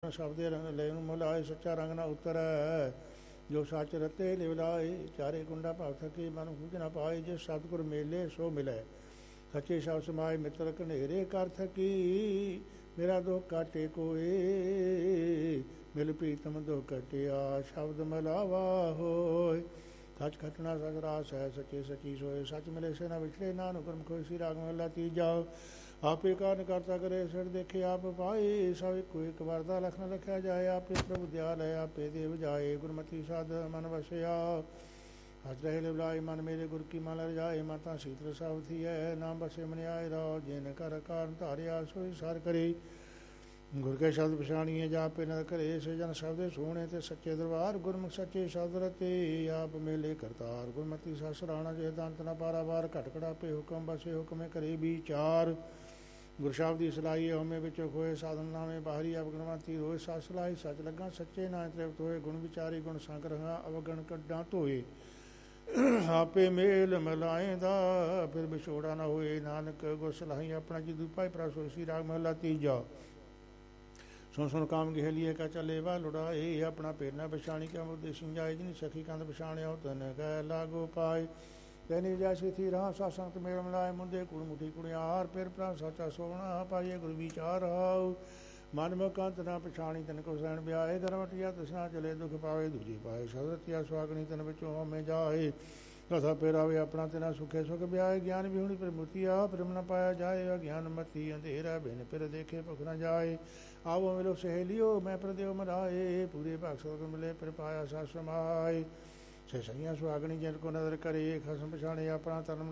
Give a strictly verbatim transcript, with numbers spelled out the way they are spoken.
ਸ਼ਬਦੇ ਰੰਗ ਲੈ ਨੂੰ ਮੁਲਾਏ ਸੱਚਾ ਰੰਗ ਨਾ ਉਤਰੈ ਜੋ ਸੱਚ ਰਤੇ ਲਿਵਲਾਏ ਚਾਰੇ ਕੁੰਡਾ ਭਾਵ ਥਕੀ ਮਨ ਖੁਜ ਨਾ ਪਾਏ ਜੇ ਸਤਿਗੁਰ ਮੇਲੇ ਸੋ ਮਿਲੈ ਸੱਚੇ ਸ਼ਬਦ ਸਮਾਏ ਮਿੱਤਰ ਘਨੇਰੇ ਕਰ ਥਕੀ ਮੇਰਾ ਦੁੱਖ ਕਾਟੇ ਕੋਏ ਮਿਲ ਪ੍ਰੀਤਮ ਦੁੱਖ ਕਟਿਆ ਸ਼ਬਦ ਮਲਾਵਾ ਹੋਏ ਸੱਚ ਖਟਣਾ ਸਚ ਰਾਸ ਹੈ ਸੱਚੇ ਸੱਚੀ ਸੋਏ ਸੱਚ ਮਿਲੇ ਸੇ ਨਾ ਵਿਛੜੇ ਨਾਨਕ ਗੁਰਮ ਖੁਸ਼ੀ ਰਾਗ ਮਹਲਾ ਤੀਜਾ ਆਪੇ ਕਾਰਨ ਕਰਤਾ ਕਰੇ ਸਿਰ ਦੇਖੇ ਆਪ ਪਾਏ ਸਭ ਇੱਕੋ ਇੱਕ ਵਰਦਾ ਲਖ ਨ ਲਖਿਆ ਜਾਏ ਆਪੇ ਪ੍ਰਭੂ ਦਿਆਲ ਹੈ ਆਪੇ ਦੇਵ ਜਾਏ ਗੁਰਮਤੀ ਸਾਧ ਮਨ ਵਸਿਆ ਹਜ ਰਹੇ ਲਿਵਲਾਏ ਮਨ ਮੇਰੇ ਗੁਰ ਕੀ ਮਨ ਰਜਾਏ ਮਾਤਾ ਸੀਤਲ ਸਾਵਥੀ ਹੈ ਨਾਮ ਬਸੇ ਮਨ ਆਏ ਰਾਉ ਜਿਨ ਕਰ ਕਾਰਨ ਧਾਰਿਆ ਸੋਈ ਸਰ ਕਰੇ ਗੁਰ ਕੇ ਸ਼ਬਦ ਪਛਾਣੀਏ ਜਾਪੇ ਨ ਕਰੇ ਸੇ ਜਨ ਸ਼ਬਦੇ ਸੋਹਣੇ ਤੇ ਸੱਚੇ ਦਰਬਾਰ ਗੁਰਮੁਖ ਸੱਚੇ ਸ਼ਬਦ ਰਤੇ ਆਪ ਮੇਲੇ ਕਰਤਾਰ ਗੁਰਮਤੀ ਸਸਰਾਣਾ ਜੇ ਦੰਤ ਨ ਪਾਰਾਵਾਰ ਘਟ ਘੜਾਪੇ ਹੁਕਮ ਬਸੇ ਹੁਕਮੇ ਕਰੇ ਵਿਚਾਰ ਗੁਰ ਸ਼ਬਦ ਦੀ ਸਲਾਈ ਹਉਮੈ ਵਿੱਚੋਂ ਖੋਏ ਸਾਧਨ ਨਾਮੇ ਬਾਹਰੀ ਅਵਗਣਵਾਤੀ ਰੋਏ ਸਤ ਸਲਾਈ ਸੱਚ ਲੱਗਾ ਸੱਚੇ ਨਾਮ ਤ੍ਰਿਪਤ ਹੋਏ ਗੁਣ ਵਿਚਾਰੀ ਗੁਣ ਸੰਗ੍ਰਹਾਂ ਅਵਗਣ ਕੱਢਾਂ ਧੋਏ ਆਪੇ ਮੇਲ ਮਿਲਾਏਂਦਾ ਫਿਰ ਵਿਛੋੜਾ ਨਾ ਹੋਏ ਨਾਨਕ ਗੁਰ ਸਲਾਹੀ ਆਪਣਾ ਜਿਦੂ ਭਾਈ ਪ੍ਰਸੋਸੀ ਰਾਗ ਮਹਲਾ ਤੀਜਾ ਸੁਣ ਸੁਣ ਕਾਮ ਗਹਿਲੀਏ ਕਾ ਚੱਲੇ ਵਾ ਲੁੜਾਏ ਆਪਣਾ ਪੇਰ ਨਾ ਪਛਾਣੀ ਕਿਆ ਮੁਰਦੇ ਸਿੰਜਾਏ ਜਿਨੀ ਸਖੀ ਕੰਦ ਪਛਾਣਿਆ ਤਨ ਕਹਿ ਲਾਗੋ ਪਾਏ ਤੈਨੀ ਜੈਸੀ ਥੀ ਰਾਹ ਸਾ ਸੰਗਤ ਮੇਲ ਮਿਲਾਏ ਮੁੰਡੇ ਕੁੜ ਮੁਠੀ ਕੁੜਿਆਰ ਫਿਰ ਪ੍ਰਾਂ ਸੱਚਾ ਸੋਹਣਾ ਪਾਈਏ ਗੁਰ ਵਿਚਾਰ ਆਉ ਮਨ ਮੁਕੰਤ ਨਾ ਪਛਾਣੀ ਤਨ ਕੋ ਸੈਣ ਵਿਆਏ ਦਰਵਟਿਆ ਤਸਨਾ ਚਲੇ ਦੁਖ ਪਾਵੇ ਦੂਜੀ ਪਾਏ ਸਦਰਤਿਆ ਸੁਆਗਣੀ ਤਨ ਵਿੱਚੋਂ ਹਉਮੈ ਜਾਏ ਕਥਾ ਫੇਰਾਵੇ ਆਪਣਾ ਤੇਨਾ ਸੁਖੇ ਸੁਖ ਵਿਆਏ ਗਿਆਨ ਵਿਹੁਣੀ ਪਰ ਮੁਤੀਆ ਪ੍ਰਮ ਨ ਪਾਇਆ ਜਾਏ ਅਗਿਆਨ ਮਤੀ ਅੰਧੇਰਾ ਬਿਨ ਫਿਰ ਦੇਖੇ ਭੁਖ ਨ ਜਾਏ ਆਵੋ ਮਿਲੋ ਸਹੇਲਿਓ ਮੈਂ ਪ੍ਰਦੇਵ ਮਰਾਏ ਪੂਰੇ ਭਾਗ ਸੋਗ ਮਿਲੇ ਫਿਰ ਪਾਇਆ ਸਾ ਸਮਾਏ ਸੇ ਸਈਆਂ ਸੁਹਾਗਣੀ ਜਿਨ ਕੋ ਨਦਰ ਕਰੇ ਖਸਮ ਪਛਾਣੇ ਆਪਣਾ ਧਰਮ